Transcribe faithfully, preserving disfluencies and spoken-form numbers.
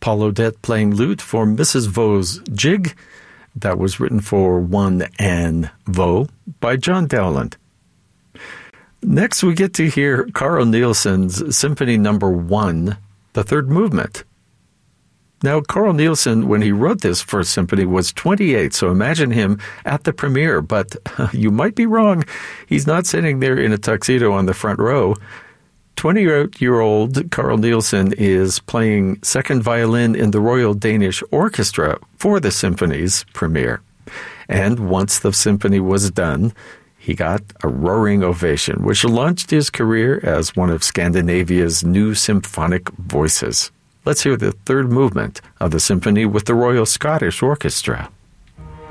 Paul Odette playing lute for Missus Vaux's Jig. That was written for one Anne Vaux by John Dowland. Next, we get to hear Carl Nielsen's Symphony Number One, the third movement. Now, Carl Nielsen, when he wrote this first symphony, was twenty-eight, so imagine him at the premiere, but you might be wrong. He's not sitting there in a tuxedo on the front row. twenty-eight-year-old Carl Nielsen is playing second violin in the Royal Danish Orchestra for the symphony's premiere. And once the symphony was done, he got a roaring ovation, which launched his career as one of Scandinavia's new symphonic voices. Let's hear the third movement of the symphony with the Royal Scottish Orchestra.